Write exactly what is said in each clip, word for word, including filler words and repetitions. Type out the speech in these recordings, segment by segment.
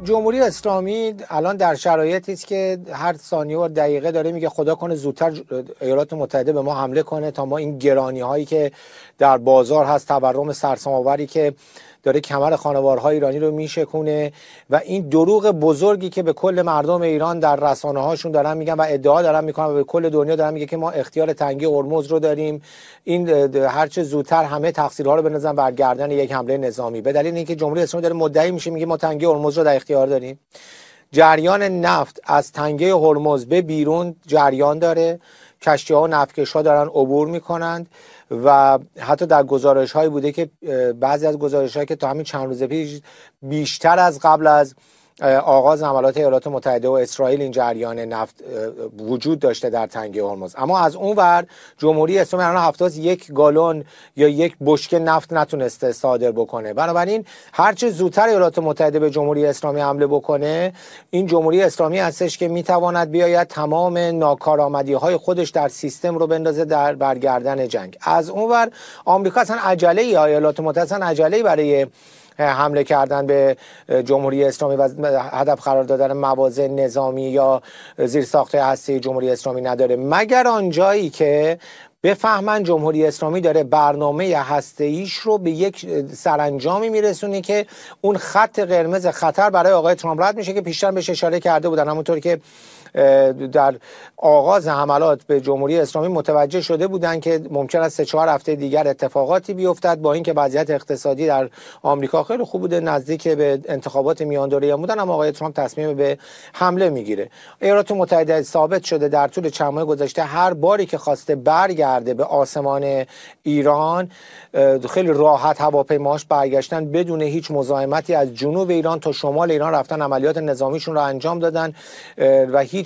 جمهوری اسلامی الان در شرایطی است که هر ثانیه و دقیقه داره میگه خدا کنه زودتر ایالات متحده به ما حمله کنه تا ما این گرانی هایی که در بازار هست، تورم سرسام‌آوری که داره کمر خانوارهای ایرانی رو میشکونه و این دروغ بزرگی که به کل مردم ایران در رسانه هاشون دارن میگن و ادعا دارن میکنن و به کل دنیا دارن میگه که ما اختیار تنگی هرمز رو داریم، این هرچه زودتر همه تقصیرها رو بندازن بر گردن یک حمله نظامی، به دلیل اینکه جمهوری اسلامی داره مدعی میشه میگه ما تنگی هرمز رو در اختیار داریم. جریان نفت از تنگه هرمز به بیرون جریان داره، کشتی ها و نفتکش ها دارن عبور میکنند و حتی در گزارش هایی بوده که بعضی از گزارش هایی که تا همین چند روز پیش بیشتر از قبل از آغاز حملات ایالات متحده و اسرائیل این جریان نفت وجود داشته در تنگه هرمز. اما از اون ور جمهوری اسلامی الان هفتاد یک گالون یا یک بشکه نفت نتونسته صادر بکنه. بنابراین هرچه زودتر ایالات متحده به جمهوری اسلامی حمله بکنه، این جمهوری اسلامی هستش که میتواند بیاید تمام ناکارآمدی های خودش در سیستم رو بندازه در برگردن جنگ. از اون ور آمریکا اصلا عجله یا ایالات متحده اصلا عجله برای حمله کردن به جمهوری اسلامی و هدف قرار دادن مواضع نظامی یا زیرساخت‌های هسته‌ای جمهوری اسلامی نداره، مگر آنجایی که بفهمن جمهوری اسلامی داره برنامه هسته‌ایش رو به یک سرانجامی میرسونه که اون خط قرمز خطر برای آقای ترامپ رد میشه که پیشتر بهش اشاره کرده بودن، همونطور که در آغاز حملات به جمهوری اسلامی متوجه شده بودند که ممکن است سه چهار هفته دیگر اتفاقاتی بیفتد، با اینکه وضعیت اقتصادی در آمریکا خیلی خوب بوده، نزدیک به انتخابات میان دوره‌ای بودن، اما آقای ترامپ تصمیم به حمله میگیره. ایالات متحده ثابت شده در طول چند ماه گذشته هر باری که خواسته برگرده به آسمان ایران خیلی راحت هواپیماش برگشتن بدون هیچ مزاحمتی، از جنوب ایران تا شمال ایران رفتن عملیات نظامیشون رو انجام دادن و هیچ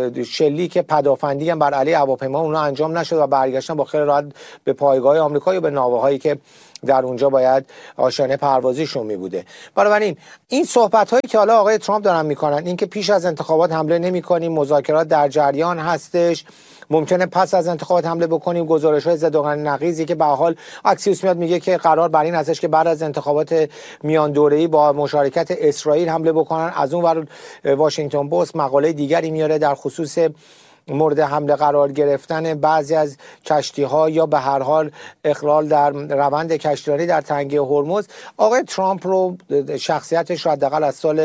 شلیک پدافندی هم بر علیه هواپیما اونها انجام نشد و برگشتن با خیلی راحت به پایگاه آمریکا یا به ناوه‌هایی که در اونجا باید آشیانه پروازیشون می بوده. بنابراین این صحبت هایی که حالا آقای ترامپ دارن میکنن، این که پیش از انتخابات حمله نمی کنیم، مذاکرات در جریان هستش، ممکنه پس از انتخابات حمله بکنیم، گزارش های ضد و نقیضی که به حال اکسیوس میاد میگه که قرار بر این هستش که بعد از انتخابات میان دوره‌ای با مشارکت اسرائیل حمله بکنن. از اون ور واشنگتن پست مقاله دیگری میاره در خصوص مورد حمله قرار گرفتن بعضی از کشتی‌ها یا به هر حال اخلال در روند کشتیرانی در تنگه هرمز. آقای ترامپ رو، شخصیتش رو حداقل از سال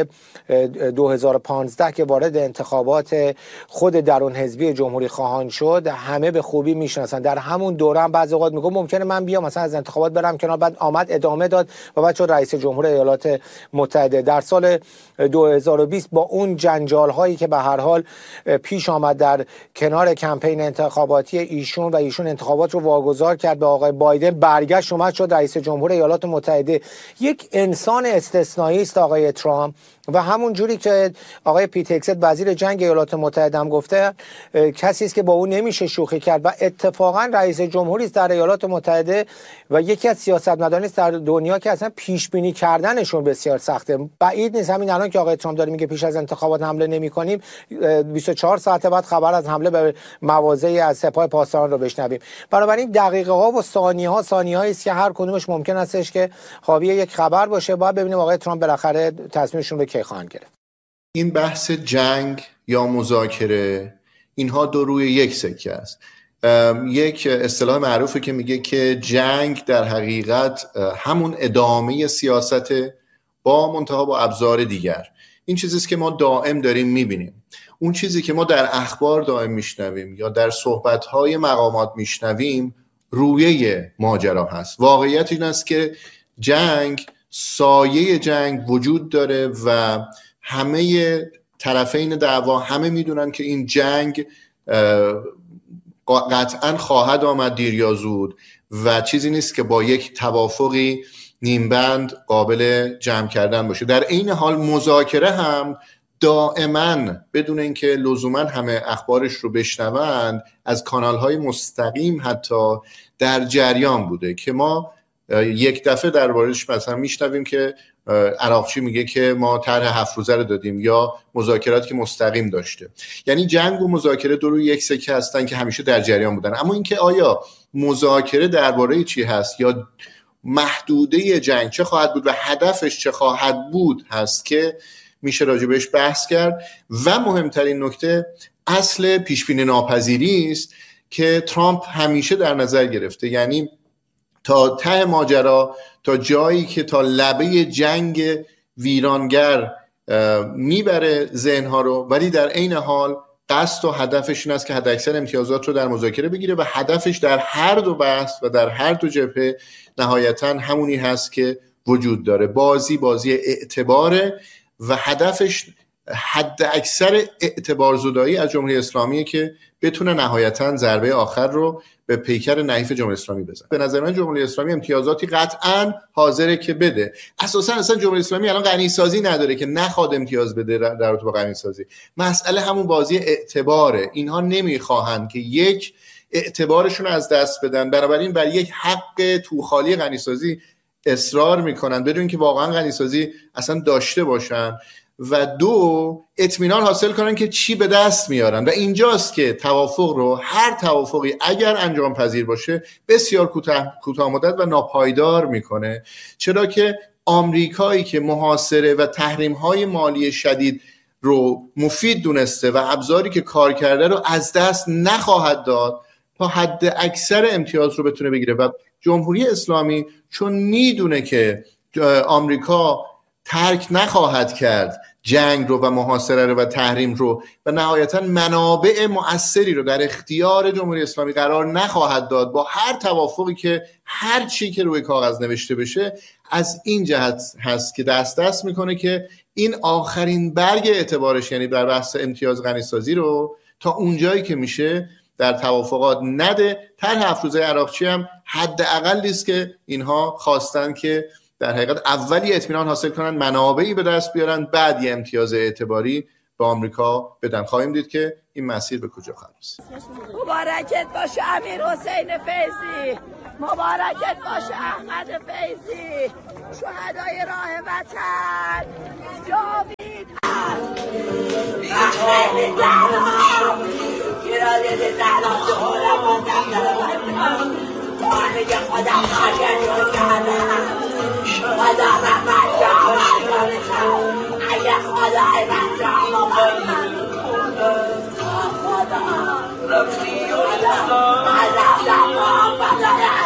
دو هزار و پانزده که وارد انتخابات خود درون حزبی جمهوری خواهان شد همه به خوبی میشناسن. در همون دوره هم بعضی اوقات میگه ممکنه من بیام مثلا از انتخابات برم کنار، بعد آمد ادامه داد و بعد شد رئیس جمهور ایالات متحده. در سال دو هزار و بیست با اون جنجال هایی که به هر حال پیش آمد در کنار کمپین انتخاباتی ایشون و ایشون انتخابات رو واگذار کرد به آقای بایدن، برگشت اومد شد رئیس جمهور ایالات متحده. یک انسان استثنایی است آقای ترامپ و همون جوری که آقای پیت هگست وزیر جنگ ایالات متحده هم گفته، کسی است که با اون نمیشه شوخی کرد و اتفاقا رئیس جمهوری است در ایالات متحده و یکی از سیاستمدارانی است در دنیا که اصلا پیش بینی کردنشون بسیار سخته. بعید نیست همین الان که آقای ترامپ داره میگه پیش از انتخابات حمله نمی‌کنیم، بیست و چهار ساعت بعد خبر از حمله به مواضعی از سپاه پاسداران رو بشنویم. بنابراین دقیقه ها و ثانیه ها ثانیه هایی است که هر کدومش ممکن استش که حاوی یک خبر باشه. باید ببینیم آقای ترامپ بالاخره تصمیمشون رو کی خواهند گرفت. این بحث جنگ یا مذاکره، اینها دو روی یک سکه است. یک اصطلاح معروفه که میگه که جنگ در حقیقت همون ادامه سیاست با منتها با ابزار دیگر. این چیزیست که ما دائم داریم میبینیم. اون چیزی که ما در اخبار دائم میشنویم یا در صحبت‌های مقامات میشنویم رویه ماجرا هست. واقعیت این است که جنگ، سایه جنگ وجود داره و همه طرفین دعوا همه میدونن که این جنگ قطعاً خواهد آمد دیر یا زود و چیزی نیست که با یک توافقی نیمبند قابل جمع کردن باشه. در این حال مذاکره هم دائما بدون اینکه لزوما همه اخبارش رو بشنوند از کانال‌های مستقیم حتی در جریان بوده که ما یک دفعه دربارش مثلا میشنویم که عراقچی میگه که ما طرح هفت روزه رو دادیم یا مذاکراتی که مستقیم داشته. یعنی جنگ و مذاکره دو روی یک سکه هستن که همیشه در جریان بودن. اما اینکه آیا مذاکره درباره چی هست یا محدوده جنگ چه خواهد بود و هدفش چه خواهد بود هست که میشه راجبش بحث کرد. و مهمترین نکته اصل پیشبینی ناپذیری است که ترامپ همیشه در نظر گرفته، یعنی تا ته ماجرا، تا جایی که تا لبه جنگ ویرانگر میبره ذهنها رو، ولی در عین حال قصد و هدفش این است که حداکثر امتیازات رو در مذاکره بگیره و هدفش در هر دو بحث و در هر دو جبهه نهایتاً همونی هست که وجود داره. بازی بازی اعتباره و هدفش حداکثر اعتبار زدایی از جمهوری اسلامی که بتونه نهایتاً ضربه آخر رو به پیکر نحیف جمهوری اسلامی بزنه. به نظر من جمهوری اسلامی امتیازاتی قطعاً حاضره که بده. اساساً اصلا جمهوری اسلامی الان غنی سازی نداره که نخواد امتیاز بده در رابطه با غنی سازی. مسئله همون بازی اعتباره. اینها نمیخواهند که یک اعتبارشون از دست بدن، بنابراین بر یک حق توخالی غنی سازی اصرار میکنن بدون اینکه واقعاً غنی سازی اصلا داشته باشن، و دو اطمینان حاصل کنن که چی به دست میارن. و اینجاست که توافق رو، هر توافقی اگر انجام پذیر باشه، بسیار کوتاه مدت و ناپایدار میکنه، چرا که آمریکایی که محاصره و تحریم‌های مالی شدید رو مفید دونسته و ابزاری که کار کرده رو از دست نخواهد داد تا حد اکثر امتیاز رو بتونه بگیره. و جمهوری اسلامی چون میدونه که آمریکا ترک نخواهد کرد جنگ رو و محاصره رو و تحریم رو و نهایتا منابع مؤثری رو در اختیار جمهوری اسلامی قرار نخواهد داد با هر توافقی که هر چی که روی کاغذ نوشته بشه، از این جهت هست که دست دست میکنه که این آخرین برگ اعتبارش، یعنی در بحث امتیاز غنی سازی رو تا اونجایی که میشه در توافقات نده. طرح افروزه عراقچی هم حداقلی است که اینها خواستن که در حقیقت اولی اطمینان حاصل کنن، منابعی به دست بیارن، بعد یه امتیاز اعتباری به آمریکا بدن. خواهیم دید که این مسیر به کجا خواهد رسید. مبارکت باشه امیر حسین فیضی، مبارکت باشه احمد فیضی، شهدای راه وطن. جاوید خیلی زهرا گیراده زهرا جهورم و دفترم جانه خودم خشن رو کردم خدا من جامعه کنم اگه خدای من جامعه من خدا رفتی و خدا من رفتم محمد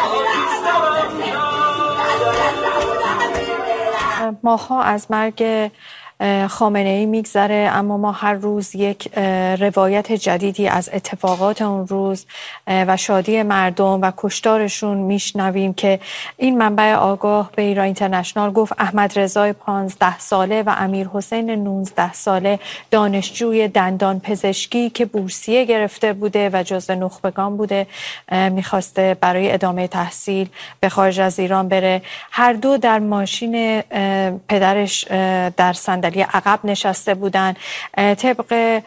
ماها از مرگ خامنه ای میگذره، اما ما هر روز یک روایت جدیدی از اتفاقات اون روز و شادی مردم و کشتارشون میشنویم که این منبع آگاه به ایران اینترنشنال گفت احمد رضای پانزده ساله و امیر حسین نوزده ساله دانشجوی دندان پزشکی که بورسیه گرفته بوده و جزو نخبگان بوده، میخواسته برای ادامه تحصیل به خارج از ایران بره، هر دو در ماشین پدرش در صندلی عقب نشسته بودن. طبق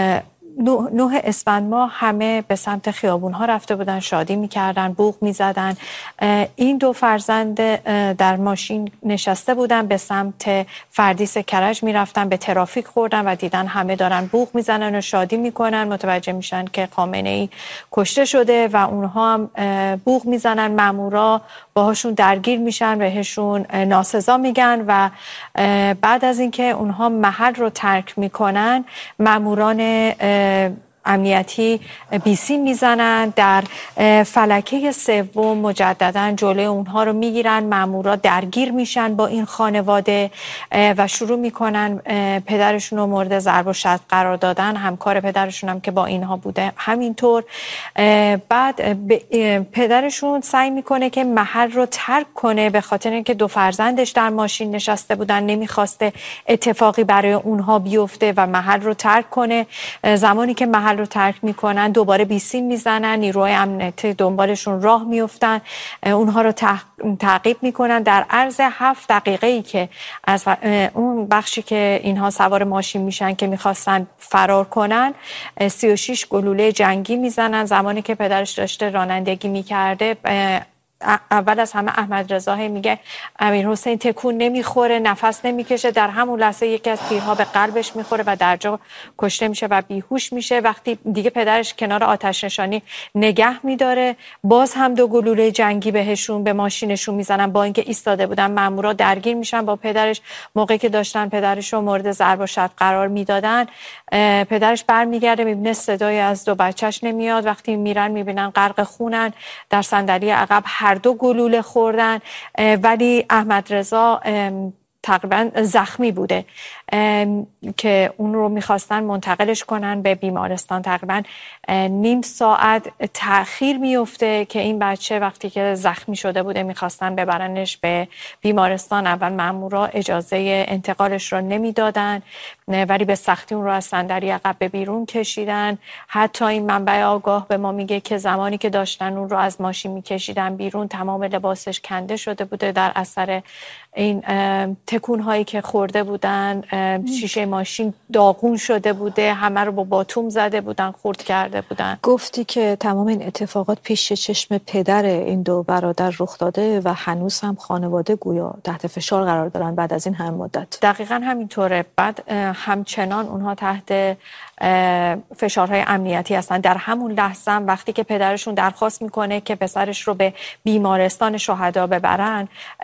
نه اسفند ماه همه به سمت خیابون ها رفته بودن، شادی میکردن، بوق میزدن. این دو فرزند در ماشین نشسته بودن، به سمت فردیس کرج میرفتن، به ترافیک خوردن و دیدن همه دارن بوق میزنن و شادی میکنن. متوجه میشن که خامنه ای کشته شده و اونها هم بوق میزنن. مامورا باهاشون درگیر میشن، بهشون ناسزا میگن و بعد از اینکه اونها محل رو ترک میکنن، ماموران امنیتی بیسیم میزنن. در فلکه سوم مجددا جلوی اونها رو میگیرن، مامورا درگیر میشن با این خانواده و شروع میکنن پدرشون رو مورد ضرب و شتم قرار دادن، همکار پدرشون هم که با اینها بوده همینطور. بعد پدرشون سعی میکنه که محل رو ترک کنه به خاطر اینکه دو فرزندش در ماشین نشسته بودن، نمیخواسته اتفاقی برای اونها بیفته و محل رو ترک کنه. زمانی که محل رو ترک میکنن دوباره بیسیم میزنن، نیروهای امنیتی دنبالشون راه میفتن، اونها رو تعقیب میکنن. در عرض هفت دقیقه ای که از اون بخشی که اینها سوار ماشین میشن که میخواستن فرار کنن، سی و شش گلوله جنگی میزنن. زمانی که پدرش داشته رانندگی میکرده اول از همه احمد رضا میگه امیر حسین تکون نمیخوره، نفس نمیکشه. در همون لحظه یکی از تیرها به قلبش میخوره و در جا کشته میشه و بیهوش میشه. وقتی دیگه پدرش کنار آتش نشانی نگه میداره، باز هم دو گلوله جنگی بهشون به ماشینشون میزنن. با اینکه ایستاده بودن مامورا درگیر میشن با پدرش. موقعی که داشتن پدرش رو مورد ضرب و شتم قرار میدادن، پدرش برمیگرده میبینه صدای از دو بچهش نمیاد. وقتی میرن میبینن غرق خونن، در صندلی عقب هر دو گلوله خوردن، ولی احمد رضا تقریبا زخمی بوده که اون رو میخواستن منتقلش کنن به بیمارستان. تقریبا نیم ساعت تأخیر میفته که این بچه وقتی که زخمی شده بوده میخواستن ببرنش به بیمارستان. اول مامورا اجازه انتقالش رو نمیدادن، ولی به سختی اون رو از صندلی عقب به بیرون کشیدن. حتی این منبع آگاه به ما میگه که زمانی که داشتن اون رو از ماشین میکشیدن بیرون، تمام لباسش کنده شده بوده در اثر این تکون هایی که خورده بودن. شیشه ماشین داغون شده بوده، همه رو با باتوم زده بودن، خورد کرده بودن. گفتی که تمام این اتفاقات پیش چشم پدر این دو برادر رخ داده و هنوز هم خانواده گویا تحت فشار قرار دارن بعد از این هم مدت. دقیقاً همینطوره. بعد همچنان اونها تحت فشارهای امنیتی هستن. در همون لحظه هم وقتی که پدرشون درخواست میکنه که پسرش رو به بیمارستان شهدا ببرن،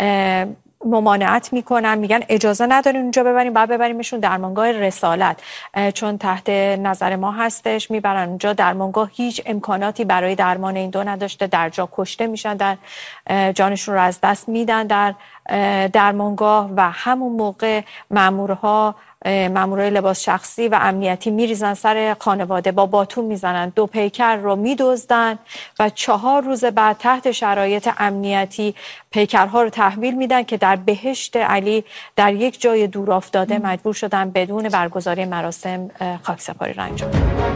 ممانعت میکنن، میگن اجازه ندارین اونجا ببریم، باید ببریمشون درمانگاه رسالت چون تحت نظر ما هستش. میبرن اونجا. درمانگاه هیچ امکاناتی برای درمان این دو نداشته، در جا کشته میشن، در جانشون رو از دست میدن در درمانگاه. و همون موقع مامورها مامورای لباس شخصی و امنیتی میریزن سر خانواده، با باتون میزنن، دو پیکر رو میدزدن و چهار روز بعد تحت شرایط امنیتی پیکرها رو تحویل میدن که در بهشت علی در یک جای دور افتاده مجبور شدن بدون برگزاری مراسم خاکسپاری رو انجام بدن.